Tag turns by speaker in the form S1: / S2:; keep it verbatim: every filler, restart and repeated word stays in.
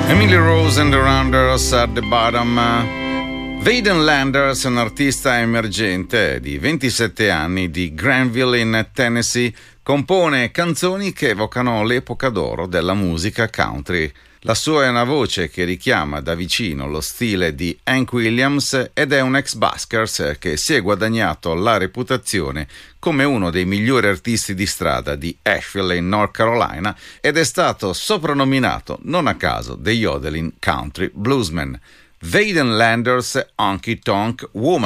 S1: Emily Rose and the Rounders at the bottom. Vaden Landers è un artista emergente di ventisette anni di Granville in Tennessee. Compone canzoni che evocano l'epoca d'oro della musica country. La sua è una voce che richiama da vicino lo stile di Hank Williams ed è un ex-buskers che si è guadagnato la reputazione come uno dei migliori artisti di strada di Asheville in North Carolina ed è stato soprannominato non a caso The Yodeling Country Bluesman. Vaden Landers, Honky Tonk Woman.